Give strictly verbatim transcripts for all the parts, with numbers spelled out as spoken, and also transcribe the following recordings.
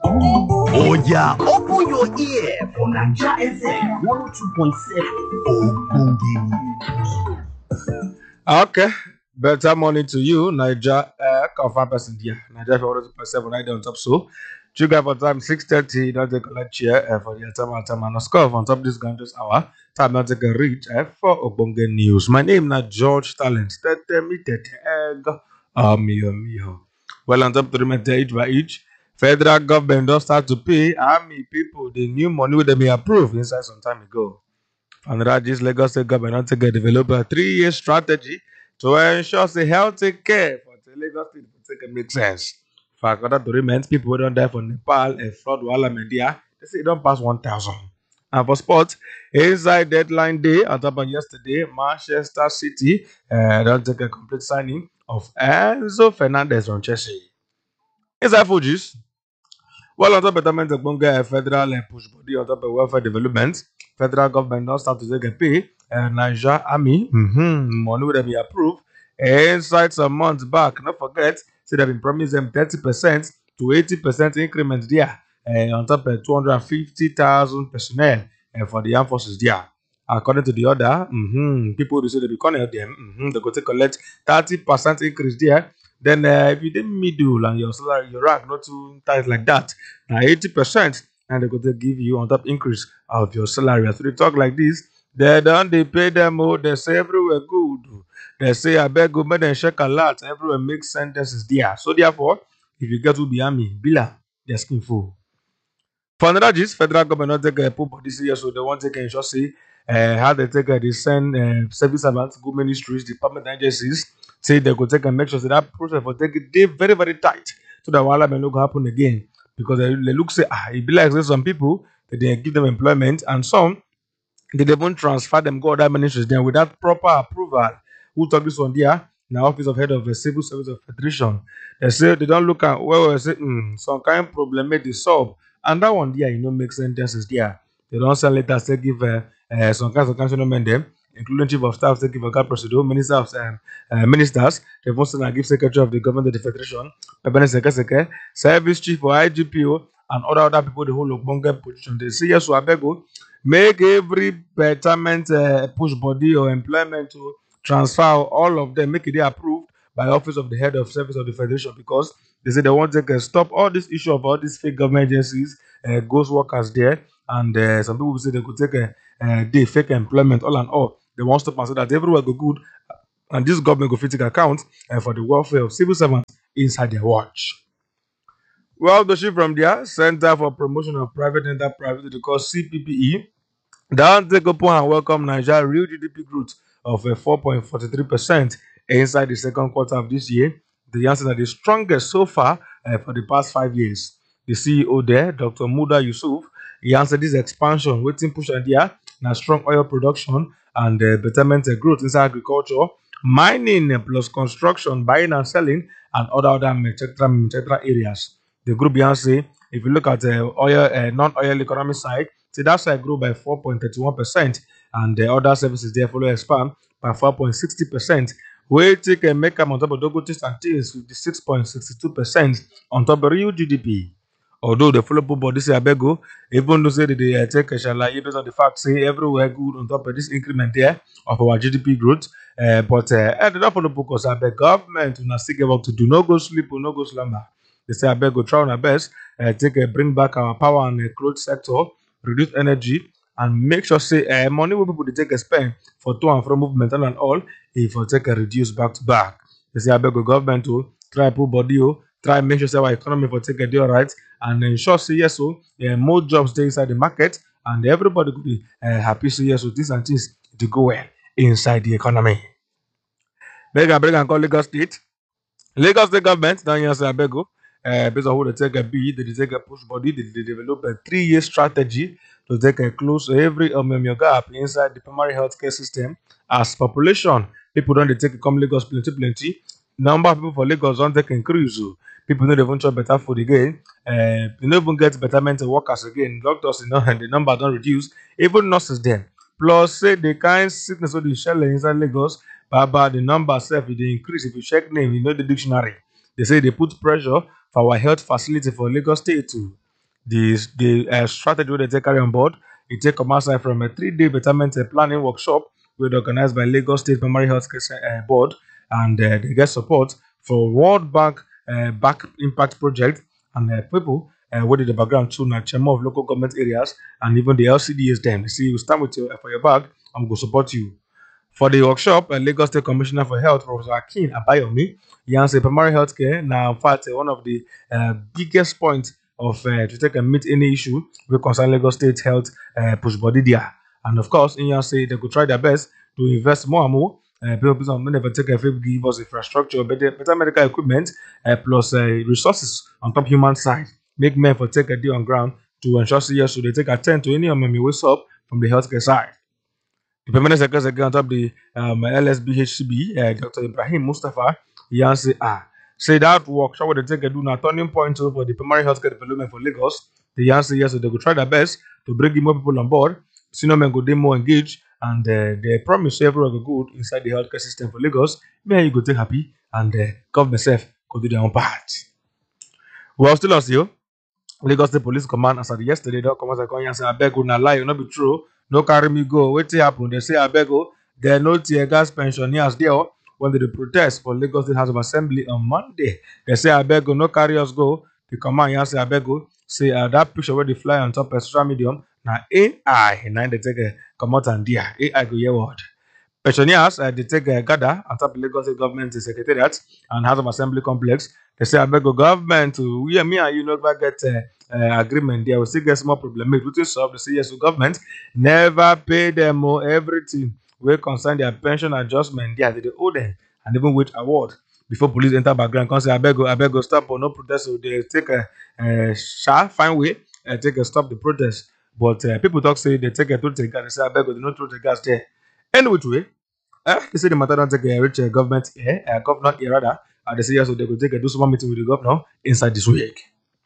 Oh yeah, open your ear for Naija F M one oh two point seven. Ogbonge news. Okay. Better morning to you, Niger. Uh, confirm person here. Niger for one oh two point seven right there on top. So, you guys for time six thirty. Don't take a lunch here uh, for the time and time and score on top of this gorgeous hour. Time not take a reach uh, for Ogbonge news. My name na George Talent. Tete me tete egg. Um, yo, yo. Well, on top to the each by each. Federal government don't start to pay army people the new money with them be approved inside some time ago. And Raj's Lagos State government to get develop a three-year strategy to ensure say healthy care for the Lagos State to take make sense. For according to remains, people who don't die for Nepal and flood Wala Media, they say it don't pass one thousand. And for sports, inside deadline day, on top of yesterday, Manchester City uh, don't take a complete signing of Enzo Fernandez from Chelsea. Inside Fujis, well, on top of betterment ogbonge uh, federal uh, push body on top of welfare development, federal government don start to take a pay uh, Niger army mm-hmm, money wey dem be approve inside some months back. No forget, say dem been promise dem thirty percent to eighty percent increment there uh, on top of two hundred and fifty thousand personnel uh, for the armed forces there. According to the order, mm-hmm, people who say they be colonel them, mm-hmm, they go take collect thirty percent increase there. Then uh, if you dey middle and your salary, your rank not too tight like that, now eighty percent and they go to give you on top increase of your salary. As we talk like this, they don't they pay them oh, they say everywhere good. They say I beg go make them check a lot, everywhere make sentences there. So therefore, if you get to be army, bila, they're skin full. For another gist, federal government not take a put body serious, so they want to take ensure say uh, how they take uh, they send uh, service servants, go ministries, department agencies, say they go take and make sure that, that process for take it they very very tight, so that wahala may not go happen again. Because they, they look say ah, it be like say some people that they give them employment and some they even transfer them go other ministries then without proper approval. Who talk this one there? Now office of head of the civil service of federation. They say they don't look at well, well say hmm, some kind of problem made the solve. And that one there, you know, make sentences there. They don't send letters, they give uh, uh, some kinds of council men them, including chief of staff, they give a guard procedure, minister of um, uh, ministers, they want to give secretary of the government of the federation, Pepene Seke Seke, service chief or I G P O, and other other people the whole of Bonga position. They say yes, so I beg you, make every betterment uh, push body or employment to transfer all of them, make it approved by office of the head of service of the federation because they say they want to uh, stop all this issue of all these fake government agencies, uh, ghost workers there, and uh, some people say they could take a uh, day fake employment all and all. They want to stop and say that everywhere go good, and this government go fit take account uh, for the welfare of civil servants inside their watch. Well, the shift from there, Center for Promotion of Private Enterprise, they call C P P E, down take up and welcome Nigeria real G D P growth of uh, four point four three percent inside the second quarter of this year. The answer that is strongest so far uh, for the past five years. The C E O there, Doctor Muda Yusuf, he answered this expansion, waiting push idea, now strong oil production and uh, betterment uh, growth inside agriculture, mining uh, plus construction, buying and selling, and other other et cetera et cetera areas. The group behind say, if you look at the uh, oil uh, non-oil economy side, see that side grew by four point three one percent, and the other services there follow expand by four point six zero percent. We take a make am on top of Dogotis and Tears fifty-six point six two percent on top of real G D P. Although the follow up body say abego, even though say that they uh, take a shalaye based on the fact say everywhere good on top of this increment there of our G D P growth. Uh, but uh, I don't follow because I beg government to still get work to do. No go sleep or no go slumber. They say I beg go try on our best, uh, take uh, bring back our power and uh, growth sector, reduce energy, and make sure say uh, money will people they take a spend for to and from movement and all if you take a reduce back to back. They say I beg the government to try put body oh, try make sure say our economy for take a deal right and ensure say yes so uh, more jobs there inside the market and everybody could be uh, happy say yes so this and things to go well inside the economy. Beg and beg and call Lagos State. Lagos State government down here say I beg uh, based on who they take a B, they take a push body, they, they develop a three-year strategy to take a close every um, um, gap inside the primary healthcare system as population. People don't they take come Lagos plenty, plenty. Number of people for Lagos don't take increase. oh. People don't even chop better food again. Uh, they don't even get better mental workers again. Doctors, you know, and the number don't reduce. Even nurses then. Plus, say the kind sickness of the shell inside Lagos, but the number self it dey increase. If you check name, you know the dictionary. They say they put pressure for our health facility for Lagos State too. The the uh, strategy they take carry on board. It take come outside from a three-day betterment uh, planning workshop with organized by Lagos State Primary Health Care uh, Board, and uh, they get support for World Bank uh, Back Impact Project and uh, people uh, what did the background too now chairman of local government areas and even the L C D S them. They see you stand with you uh, for your bag, I'm going to support you. For the workshop, uh, Lagos State Commissioner for Health, Professor Akin Abayomi, he has a primary health care. Now, in fact, uh, one of the uh, biggest points of uh, to take and meet any issue will concern Lagos State health uh, push body there. And of course, in your say they could try their best to invest more and more. Uh, people, people never take a favor, give us infrastructure, better, better medical equipment, uh, plus uh, resources on top human side. Make men for take a deal on ground to ensure say yes, so they take attend to any of me what's up from the healthcare side. The permanent secretary on top the um, L S B H C B, uh, Doctor Ibrahim Mustafa, he answered, ah, say that workshop what they take a do now turning point for the primary healthcare development for Lagos. The answer yes, so they could try their best to bring in more people on board. Senior men go dey more engaged, and uh, they promise everyone go good inside the healthcare system for Lagos. May you go take happy, and uh, government self go do their own part. Well, still on you. Lagos State Police Command as at yesterday, don come out come and say abeg una lie, no be true. No carry me go. Wetin happen? They say abeg o, there no tear gas pensioners there when they dey protest for Lagos State House of Assembly on Monday. They say abeg o, no carry us go. The command yan say abeg o, say uh, that picture where they fly on top of social media na A I na they take uh, come out and there. A I go hear word. Pensioners, uh, they take uh, gather on top of Lagos State Government Secretariat and House of Assembly complex. They say, I beg the government to, we, me and you never get uh, uh, agreement there. We still get small problem. Make routine solve. They say, yes, the government never pay them more everything. We concern their pension adjustment there. They owe them and even with award. Before police enter background, come say, I beg, I beg, stop or no protest. So they take a, a sharp, fine way, uh, take a stop the protest. But uh, people talk say they take a to take gas. They say, I beg, they don't throw the gas there. Any which way, eh, they say the matter don't take a rich uh, government here, uh, governor here rather. And they say yes, so they could take a do some meeting with the governor inside this week.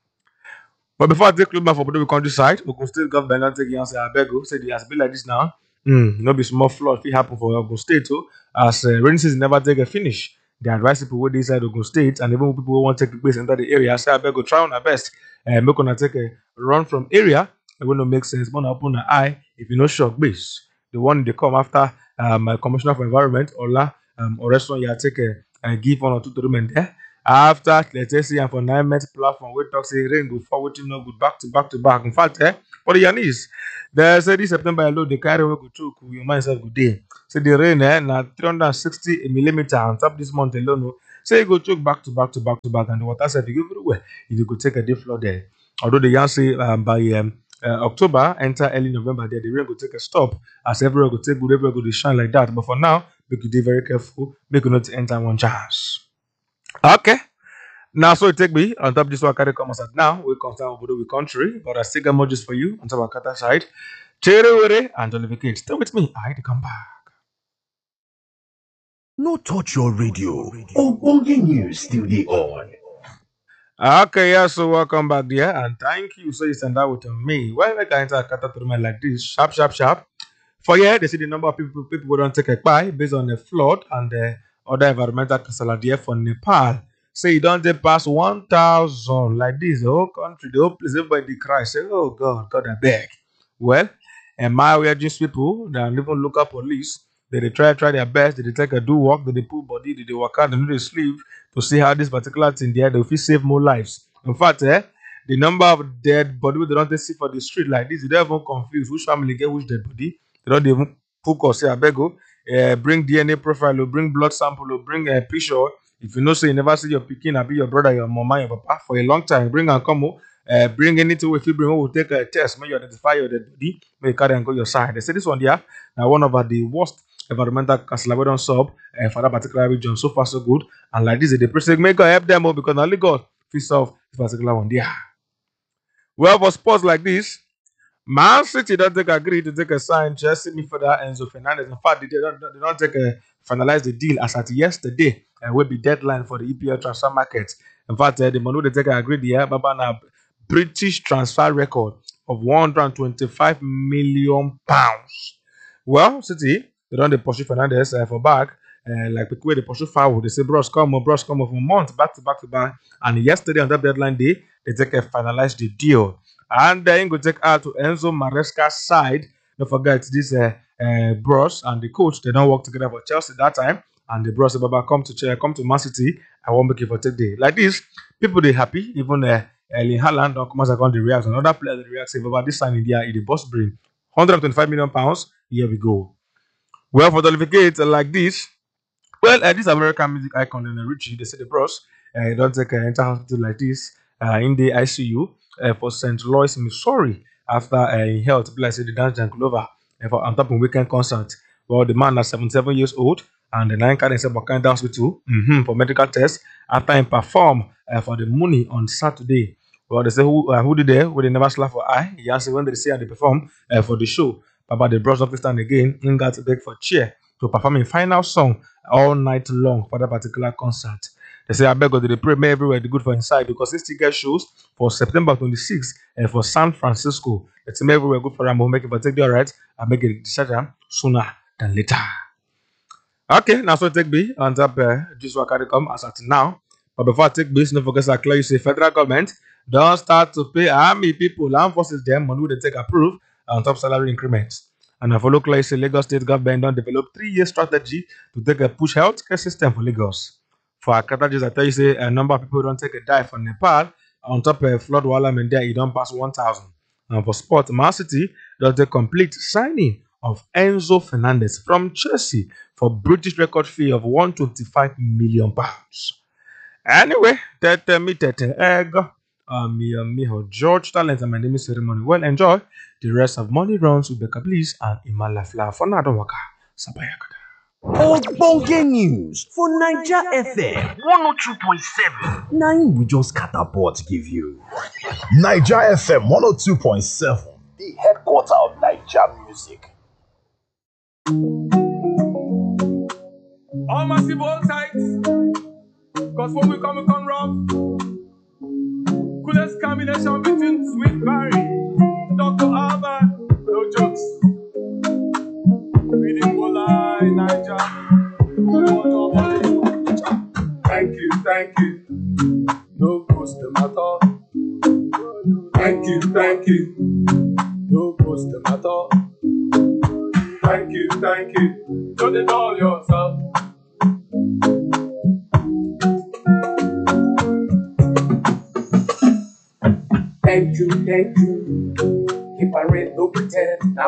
But before I take close back for the countryside, Ogun State government don't take answer. I beg you, say they has been like this now. Mm, no be small flood fit happen for Ogun State too, as uh, rainy season never take a finish. They advise people who inside Ogun State and even people who want to take the place into the area. Say I beg you, try on our best. Uh, make una take a run from area. It will not make sense. But open an eye if you know shock base. The one they come after um, uh, Commissioner for Environment, Ola, um, or restaurant, you take a and give one or two to them there. After let's say and for nine months platform, we talk say rain go forward to no good back to back to back. In fact, eh, what the yarn is, they say this September alone, the carry we go through, your mind self good day. Say the rain, eh, now three hundred sixty millimeter on top this month alone. No. Say you go choke back to back to back to back, and the water self you everywhere. If you could take a day flood there. Although the yarn say um, by um, uh, October, enter early November, there the rain go take a stop as everywhere go take good, everywhere go to shine like that. But for now, we could be very careful, make you not enter one chance. Okay. Now, so it take me on top of this one carry come as at now. We concern Obodo with country, but I still got more just for you on top of Kata side. Chere were and Jollificate. Stay with me. I come back. No touch your radio. Ogbonge news still dey on. Okay, yeah, so welcome back there, and thank you. So you send out with me. Why make I enter Kata tournament like this? Sharp, sharp, sharp. For here, they see the number of people people who don't take a buy based on the flood and the other environmental casala there for Nepal. Say you don't take past one thousand like this, the whole country, the whole place, everybody dey cry. Say, oh God, God, I beg. Well, and my we are just people, they even local police, they, they try try their best, they, they take a do work, they, they pull body, they, they work out, they do the sleep to see how this particular thing there, they will save more lives. In fact, eh, the number of dead body they don't see for the street like this, they don't even confused which family get which dead body. They don't even hook or say, I beg you, uh, bring D N A profile, or bring blood sample, or bring a picture. If you know, say you never see your pikin, be your brother, your mama, your papa for a long time, bring and come, uh, bring anything if you bring, we will take a test, may you identify your dead body, may you carry and go your side. They say this one there, now one of the worst environmental castle we don't solve uh, for that particular region. So far, so good. And like this, the president may God help them all because only God will solve this particular one there. Well, for sports like this, Man City don't take agree to take a sign Chelsea midfielder Enzo Fernandez. In fact, they don't, they don't take a finalize the deal as at yesterday. And uh, will be deadline for the E P L transfer market. In fact, uh, the money they take agree there, Baba now British transfer record of one hundred twenty-five million pounds. Well, City they don't they pursue Fernandez uh, for back. Uh, like where they pursue foul, they say bros come on, bros come on for months back to back to back. And yesterday on that deadline day, they take a finalize the deal. And then go take out to Enzo Maresca's side. Don't forget this uh, uh, Bros and the coach, they don't work together for Chelsea that time. And the Bros, Baba, come to Ch- come to Man City. I won't make it for today. Like this, people they happy. Even uh, Erling Haaland don't come as I the react. Another player that reacts. Baba, this sign India is the boss brain. one hundred twenty-five million pounds. Here we go. Well, for certificates like this, well, uh, this American music icon, Lionel Richie, they say the Bros, uh, don't take an entire hospital like this uh, in the I C U uh, for Saint Louis, Missouri, after uh, he held, like say, the dance Jankulova uh, for on top of weekend concert. Well, the man is seventy-seven years old and the nine carried himself Wakanda Hospital mm-hmm, for medical tests after he performed uh, for the money on Saturday. Well, they say who uh, who did they? Well, they never slap for eye. He answered when they say and they perform uh, for the show. But the Bros not stand again. He got to beg for chair to perform a final song all night long for that particular concert. They say, I beg God, they pray may everywhere the good for inside because this ticket shows for September twenty-sixth and for San Francisco. It's everywhere good for them. We'll make it, but take the all right. I'll make it decision sooner than later. Okay, now so take B on top uh, just what can come as at now. But before I take this, don't forget to clear you say federal government don't start to pay army people, armed forces them money they take approve on top salary increments. And I follow clear say Lagos State government don't develop three-year strategy to take a push healthcare system for Lagos. For Akatajes, I tell you say a number of people don't take a dive from Nepal on top of flood wall and there it don't pass one thousand. And for sport, Man City does the complete signing of Enzo Fernandez from Chelsea for British record fee of one hundred twenty-five million pounds. Anyway, that uh, me that egg. Um, me, uh, me, her George Talent, and my name is Ceremony. Well, enjoy the rest of Money Runs with Becca Bliss and Imala Fla for Nadawaka. Sabayakada. Ogbonge news for Naija F M one oh two point seven. Nine we just catapult give you. Naija F M one oh two point seven, the headquarter of Naija music. All massive all tights. Cause when we come, we come rough. Coolest combination between Sweet Barry, Doctor Alba, no jokes. Reading Bola in Naija. Thank you, thank you. No post them at all. Thank you, thank you. No post them at all. Thank you, thank you. Do it all yourself. Thank you, thank you. Keep a red, no pretend.